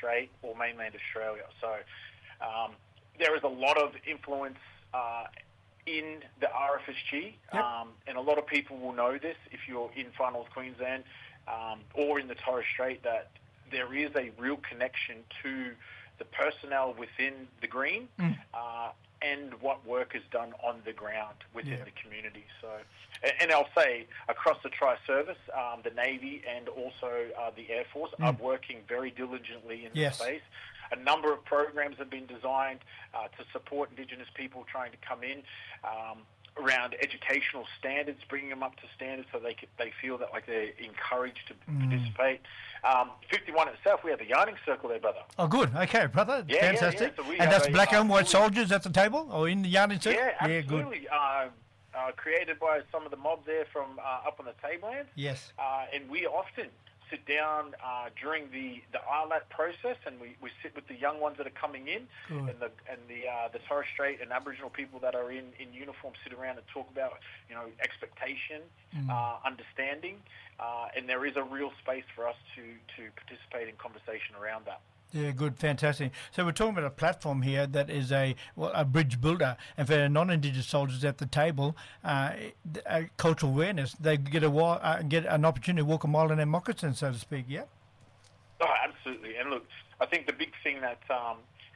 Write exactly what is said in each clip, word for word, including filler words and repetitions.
Strait or mainland Australia. So um, there is a lot of influence uh, in the R F S G, Yep. um, and a lot of people will know this if you're in Far North Queensland um, or in the Torres Strait, that there is a real connection to the personnel within the green Mm. uh, and what work is done on the ground within Yeah. the community. So, and, and I'll say across the tri-service, um, the Navy and also uh, the Air Force Mm. are working very diligently in Yes. this space. A number of programs have been designed uh, to support Indigenous people trying to come in um, around educational standards, bringing them up to standards so they could, they feel that like they're encouraged to Mm. participate. Um, fifty-one itself, we have a yarning circle there, brother. Oh, good. Okay, brother. Yeah, yeah, Fantastic. yeah. So we and have that's a, black uh, and white fully- soldiers at the table or in the yarning circle? Yeah, Yeah, good. absolutely. Uh, uh, created by some of the mob there from uh, up on the tablelands. Yes. Uh, and we often sit down uh, during the, the I L A T process, and we, we sit with the young ones that are coming in, Good. and the and the uh, the Torres Strait and Aboriginal people that are in, in uniform sit around and talk about, you know, expectation, Mm. uh, understanding, uh, and there is a real space for us to, to participate in conversation around that. Yeah, good, fantastic. So we're talking about a platform here that is a well, a bridge builder, and for non-Indigenous soldiers at the table, uh, uh, cultural awareness. They get a wa- uh, get an opportunity to walk a mile in their moccasins, so to speak. Yeah. Oh, absolutely. And look, I think the big thing that um,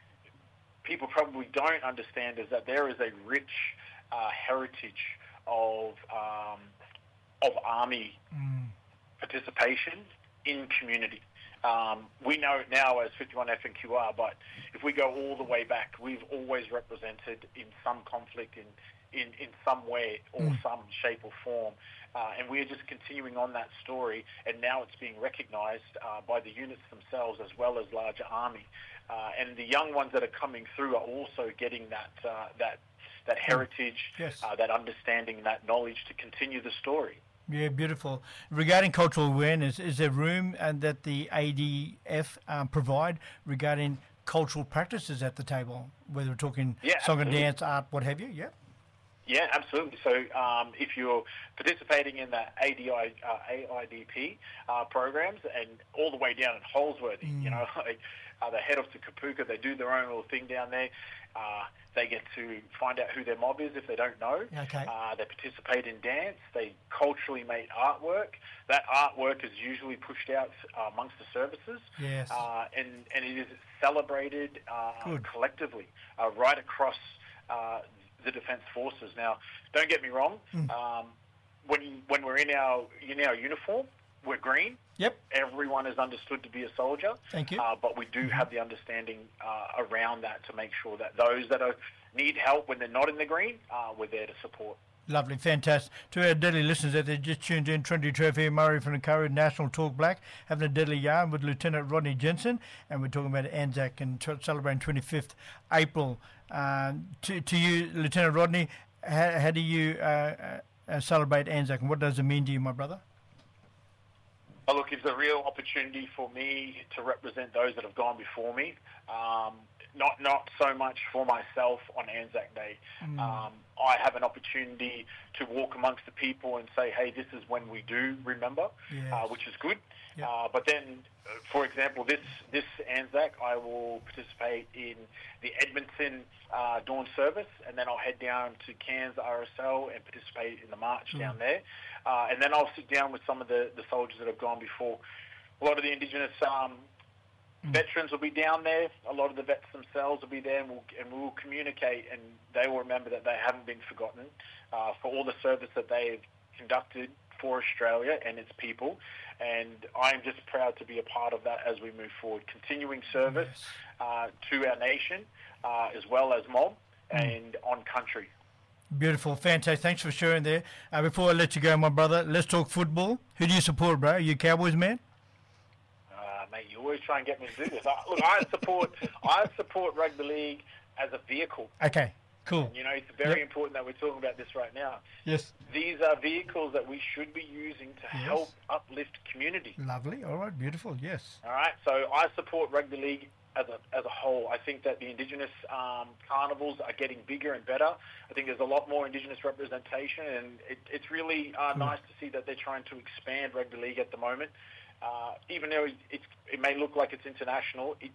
people probably don't understand is that there is a rich uh, heritage of um, of Army Mm. participation in community. Um, we know it now as fifty-one F N Q R, but if we go all the way back, we've always represented in some conflict in, in, in some way or Mm. some shape or form. Uh, and we are just continuing on that story, and now it's being recognised uh, by the units themselves as well as larger Army. Uh, and the young ones that are coming through are also getting that uh, that that heritage, Yes. uh, that understanding, that knowledge to continue the story. Yeah, beautiful. Regarding cultural awareness, is there room and that the A D F um, provide regarding cultural practices at the table, whether we're talking Yeah, song and absolutely. dance, art, what have you? Yeah. Yeah, absolutely. So um, if you're participating in the A D I, uh, A I D P uh, programs and all the way down in Holsworthy, Mm. you know, like, uh, they head off to Kapuka, they do their own little thing down there. Uh, they get to find out who their mob is if they don't know. Okay. Uh, they participate in dance. They culturally make artwork. That artwork is usually pushed out uh, amongst the services. Yes. Uh, and, and it is celebrated uh, Good. collectively uh, right across uh, the Defence Forces. Now, don't get me wrong. Mm. Um, when when we're in our in our uniform, we're green. Yep. Everyone is understood to be a soldier. Thank you. Uh, but we do have the understanding uh, around that to make sure that those that are, need help when they're not in the green, uh, we're there to support. Lovely, fantastic. To our deadly listeners that they just tuned in, twenty-two F M, Murray from the Curry National Talk Black, having a deadly yarn with Lieutenant Rodney Jensen, and we're talking about Anzac and t- celebrating twenty-fifth April. Uh, to, to you, Lieutenant Rodney, how, how do you uh, uh, celebrate Anzac, and what does it mean to you, my brother? Oh, look, it's a real opportunity for me to represent those that have gone before me. Um, not not so much for myself on Anzac Day. Mm. Um, I have an opportunity to walk amongst the people and say, hey, this is when we do remember, Yes. uh, which is good. Yep. Uh, but then, uh, for example, this this Anzac, I will participate in the Edmonton uh, dawn service, and then I'll head down to Cairns R S L and participate in the march Mm. down there. Uh, and then I'll sit down with some of the, the soldiers that have gone before. A lot of the Indigenous um, Mm. veterans will be down there. A lot of the vets themselves will be there, and we'll, and we'll communicate, and they will remember that they haven't been forgotten uh, for all the service that they've conducted for Australia and its people. And I'm just proud to be a part of that as we move forward, continuing service Yes. uh, to our nation uh, as well as mob Mm. and on country. Beautiful, fantastic. Thanks for sharing there. Uh, before I let you go, my brother, let's talk football. Who do you support, bro? Are you a Cowboys man? Uh, mate, you always try and get me to do this. I, look, I support I support rugby league as a vehicle. Okay, cool. You know, it's very Yep. important that we're talking about this right now. Yes. These are vehicles that we should be using to Yes. help uplift community. Lovely. All right, beautiful. Yes. All right, so I support rugby league as a as a whole. I think that the Indigenous um, carnivals are getting bigger and better. I think there's a lot more Indigenous representation, and it, it's really uh, Cool. nice to see that they're trying to expand rugby league at the moment. Uh, even though it's, it may look like it's international, it,